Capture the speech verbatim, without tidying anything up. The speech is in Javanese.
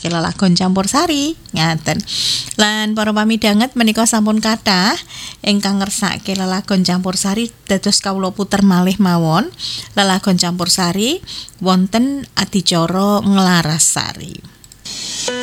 ngrasake lelagon campursari ngaten. Lan para pamidanget menika sampun kathah ingkang ngersake lelagon campursari dados kawula puter malih mawon lelagon campursari wonten adicara Nglarasari.